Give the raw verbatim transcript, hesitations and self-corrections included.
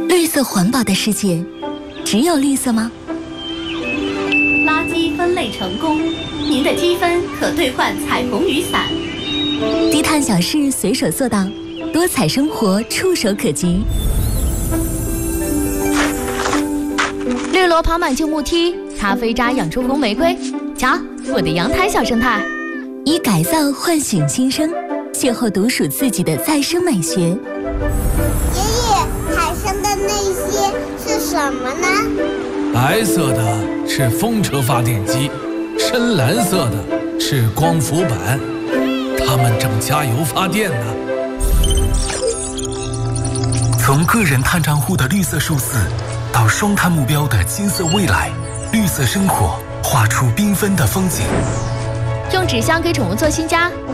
绿色环保的世界，只有绿色吗？ 垃圾分类成功，您的积分可兑换彩虹雨伞。 低碳小事随手做到，多彩生活触手可及。 绿萝爬满旧木梯，咖啡渣养出红玫瑰。瞧，我的阳台小生态。 以改造唤醒新生，邂逅独属自己的再生美学。 爷爷，海上的那些是什么呢？ 白色的是风车发电机，深蓝色的是光伏板，它们正加油发电呢。 从个人碳账户的绿色数字，到双碳目标的金色未来，绿色生活画出缤纷的风景。 用纸箱给宠物做新家，